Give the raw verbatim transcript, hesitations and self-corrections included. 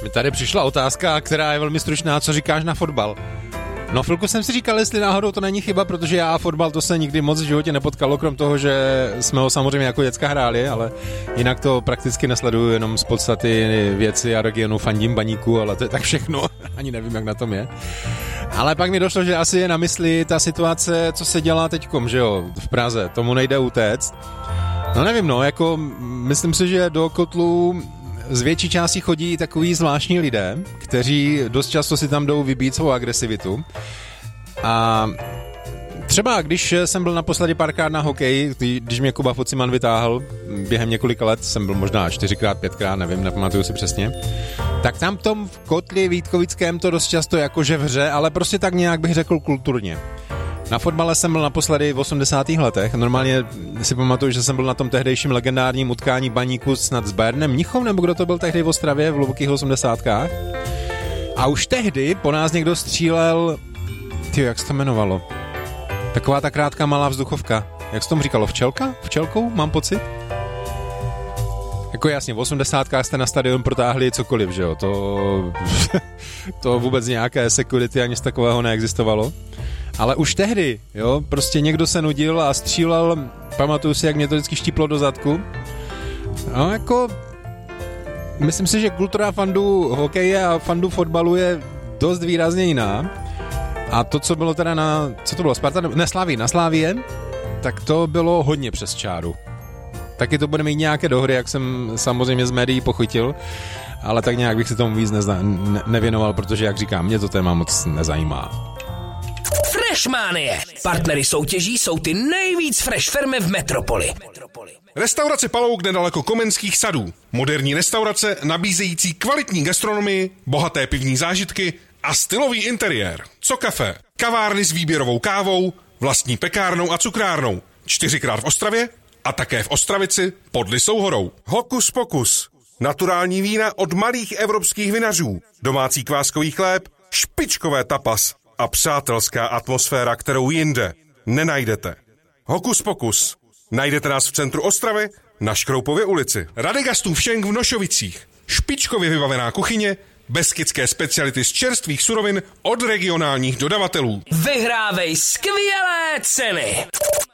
Mi tady přišla otázka, která je velmi stručná, co říkáš na fotbal? No chvilku jsem si říkal, jestli náhodou to není chyba, protože já a fotbal to se nikdy moc v životě nepotkalo, krom toho, že jsme ho samozřejmě jako děcka hráli, ale jinak to prakticky nesleduju, jenom z podstaty věci a regionu fandím Baníku, ale to je tak všechno, ani nevím, jak na tom je. Ale pak mi došlo, že asi je na mysli ta situace, co se dělá teďkom, že jo, v Praze, tomu nejde utéct. No nevím, no, jako myslím si, že do kotlu z větší části chodí takový zvláštní lidé, kteří dost často si tam jdou vybít svou agresivitu. A třeba když jsem byl naposledy párkrát na hokej, když mě Kuba Fociman vytáhl během několika let, jsem byl možná čtyřikrát, pětkrát, nevím, nepamatuju si přesně, tak tam v tom v kotli Vítkovickém to dost často jakože vře, ale prostě tak nějak bych řekl kulturně. Na fotbale jsem byl naposledy v osmdesátých letech. Normálně si pamatuju, že jsem byl na tom tehdejším legendárním utkání Baníku snad s Bayernem Mnichov, nebo kdo to byl tehdy v Ostravě v hlubokých osmdesátkách. A už tehdy po nás někdo střílel, tyjo, jak se to jmenovalo? Taková ta krátká malá vzduchovka. Jak se tomu říkalo? Včelka? Včelkou? Mám pocit? Jako jasně, v osmdesátkách jste na stadion protáhli cokoliv, že jo? To, to vůbec nějaké security ani z takového neexistovalo. Ale už tehdy, jo, prostě někdo se nudil a střílel, pamatuju si, jak mě to vždycky štíplo do zadku. No, jako, myslím si, že kultura fandu hokeje a fandu fotbalu je dost výrazně jiná. A to, co bylo teda na, co to bylo, Sparta, ne, Slavii, na Slavie, tak to bylo hodně přes čáru. Taky to bude mít nějaké dohry, jak jsem samozřejmě z médií pochytil, ale tak nějak bych se tomu víc nezna, ne, nevěnoval, protože, jak říkám, mě to téma moc nezajímá. Freshmanie. Partnery soutěží jsou ty nejvíc fresh firmy v metropoli. Restaurace Palouk nedaleko Komenských sadů. Moderní restaurace nabízející kvalitní gastronomii, bohaté pivní zážitky a stylový interiér. Co kafe? Kavárny s výběrovou kávou, vlastní pekárnou a cukrárnou. Čtyřikrát v Ostravě a také v Ostravici pod Lysou horou. Hokus pokus. Naturální vína od malých evropských vinařů. Domácí kváskový chléb, špičkové tapas a přátelská atmosféra, kterou jinde nenajdete. Hokus pokus. Najdete nás v centru Ostravy na Škroupově ulici. Radegastův šenk v Nošovicích. Špičkově vybavená kuchyně, beskydské speciality z čerstvých surovin od regionálních dodavatelů. Vyhrávej skvělé ceny!